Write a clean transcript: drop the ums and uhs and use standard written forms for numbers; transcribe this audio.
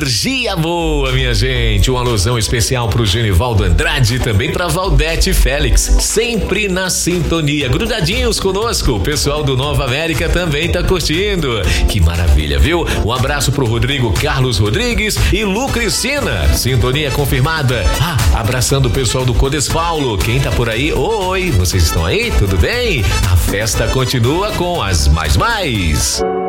Energia boa, minha gente. Uma alusão especial pro Genivaldo Andrade e também pra Valdete Félix. Sempre na sintonia, grudadinhos conosco. O pessoal do Nova América também tá curtindo. Que maravilha, viu? Um abraço pro Rodrigo Carlos Rodrigues e Lu Cristina. Sintonia confirmada. Abraçando o pessoal do Codes Paulo. Quem tá por aí? Oi, vocês estão aí? Tudo bem? A festa continua com as mais.